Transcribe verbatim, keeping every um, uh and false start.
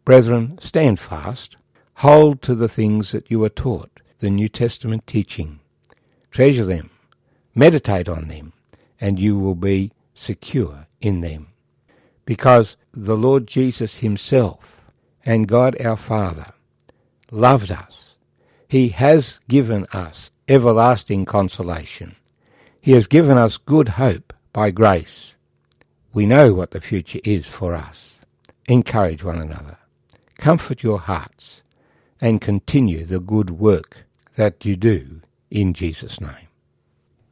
Brethren, stand fast. Hold to the things that you are taught, the New Testament teaching. Treasure them, meditate on them, and you will be secure in them. Because the Lord Jesus himself and God our Father loved us. He has given us everlasting consolation. He has given us good hope by grace. We know what the future is for us. Encourage one another. Comfort your hearts and continue the good work that you do in Jesus' name.